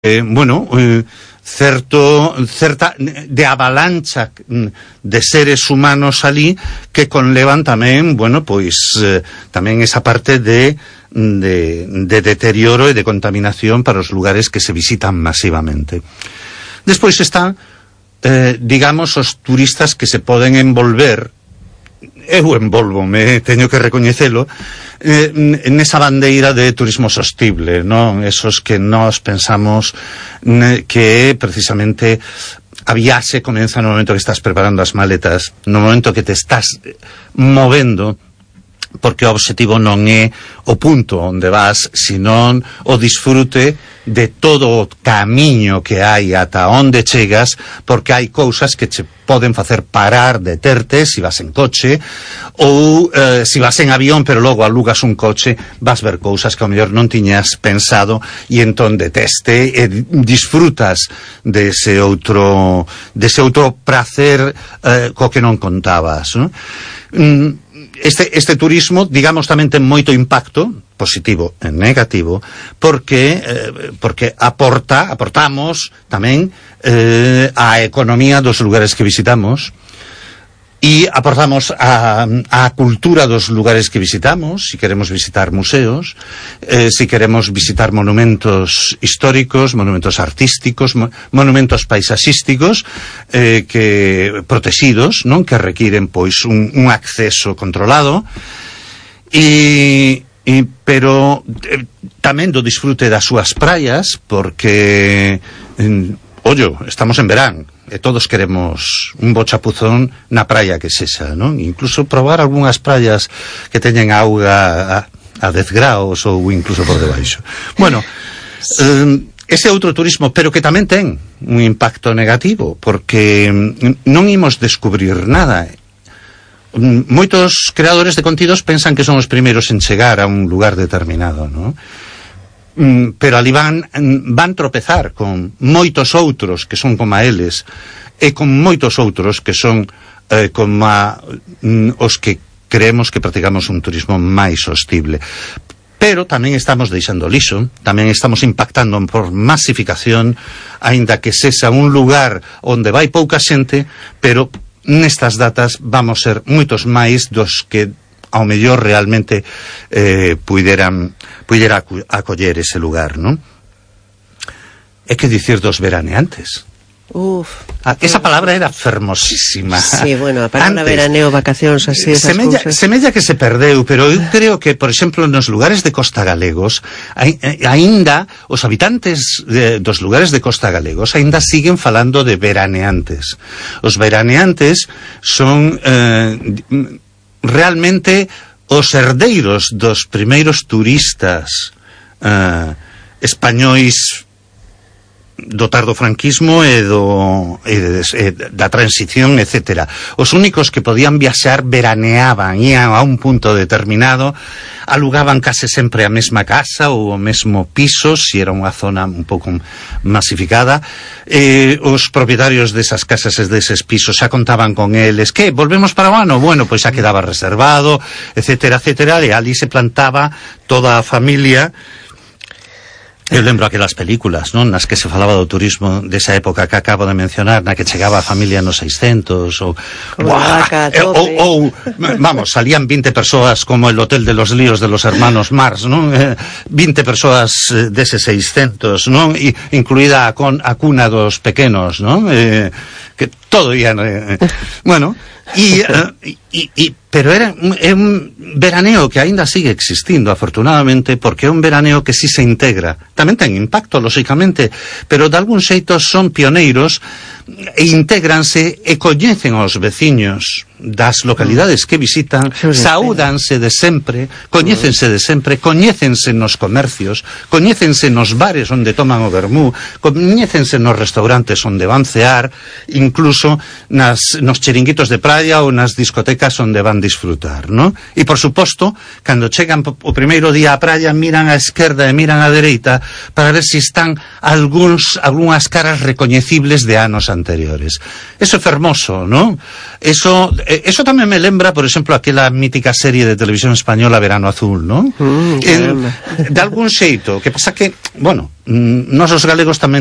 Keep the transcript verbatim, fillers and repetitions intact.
eh, bueno, eh, certo, certa de avalancha de seres humanos ali que conlevan tamén, bueno, pois eh, tamén esa parte de, de de deterioro e de contaminación para os lugares que se visitan masivamente. Despois están, eh, digamos, os turistas que se poden envolver. Eu envolvome, teño que recoñecelo, eh, nesa bandeira de turismo sostible, non? Esos que nós pensamos ne, que precisamente a viaxe comeza no momento que estás preparando as maletas, no momento que te estás movendo, porque o obxectivo non é o punto onde vas, senón o disfrute de todo o camiño que hai ata onde chegas, porque hai cousas que che poden facer parar, deterte, se vas en coche, ou eh, se vas en avión, pero logo alugas un coche, vas ver cousas que ao mellor non tiñas pensado, e entón deteste e disfrutas dese outro, dese outro prazer eh, co que non contabas, non? Mm, Este, este turismo, digamos, tamén ten moito impacto, positivo e negativo, porque, eh, porque aporta, aportamos tamén eh, a economía dos lugares que visitamos, e aportamos a, a cultura dos lugares que visitamos, si queremos visitar museos, eh, si queremos visitar monumentos históricos, monumentos artísticos, mo, monumentos paisaxísticos, eh, que protegidos, non, que requiren pois un, un acceso controlado, e, e pero eh, tamén do disfrute das súas praias, porque eh, ollo, estamos en verán e todos queremos un bo chapuzón na praia que sexa, non? Incluso probar algunhas praias que teñen auga a, a dez graus ou incluso por debaixo. Bueno, eh, ese outro turismo, pero que tamén ten un impacto negativo, porque non imos descubrir nada. Moitos creadores de contidos pensan que son os primeiros en chegar a un lugar determinado, non? Pero ali van, van tropezar con moitos outros que son como a eles, e con moitos outros que son eh, como a, mm, os que creemos que practicamos un turismo máis sostible. Pero tamén estamos deixando lixo, tamén estamos impactando por masificación, aínda que sexa un lugar onde vai pouca xente, pero nestas datas vamos ser moitos máis dos que ao mellor realmente eh, puideran puidera acoller ese lugar, non? É que dicir dos veraneantes. Uf, ah, esa palabra era fermosísima. Sí, bueno, a palabra veraneo, vacacións, así, esas semella, cousas. semella que se perdeu, pero eu creo que, por exemplo, nos lugares de Costa Galegos, aínda os habitantes de, dos lugares de Costa Galegos aínda siguen falando de veraneantes. Os veraneantes son eh, realmente os herdeiros dos primeiros turistas eh, españois do tardo franquismo e do e de, e da transición, etcétera. Os únicos que podían viaxar veraneaban, ian a un punto determinado, alugaban case sempre a mesma casa ou o mesmo piso, se era unha zona un pouco masificada. Eh, os propietarios desas casas e deses pisos xa contaban con eles, que volvemos para o ano? Bueno, pois xa quedaba reservado, etcétera, etcétera, e ali se plantaba toda a familia. Eu lembro aquelas películas, non, nas que se falaba do turismo desa época que acabo de mencionar, na que chegaba a familia nos seiscentos, ou, vaca, ou, ou vamos, salían vinte persoas como el Hotel de los Líos de los Hermanos Mars, non? Eh, vinte persoas deses seiscentos, non? E incluída a, con, a cuna dos pequenos, non? Eh, que todo ian... Eh, bueno... E, uh, e, e, pero era un, é un veraneo que aínda sigue existindo, afortunadamente, porque é un veraneo que si se integra. Tamén ten impacto, lóxicamente, pero de algún xeito son pioneiros e integranse e coñecen aos veciños das localidades que visitan, saúdanse de sempre, coñécense de sempre, coñécense nos comercios, coñécense nos bares onde toman o vermú, coñécense nos restaurantes onde van cear, incluso incluso nas, nos chiringuitos de praia ou nas discotecas onde van disfrutar, ¿no? E, por suposto, cando chegan o primeiro día á praia, miran á esquerda e miran á dereita para ver se están algúns, algunhas caras recoñecibles de anos anteriores. Eso é fermoso, ¿no? Eso, eso tamén me lembra, por exemplo, aquela mítica serie de televisión española Verano Azul, ¿no? Mm, en, de algún xeito, que pasa que, bueno, nosos galegos tamén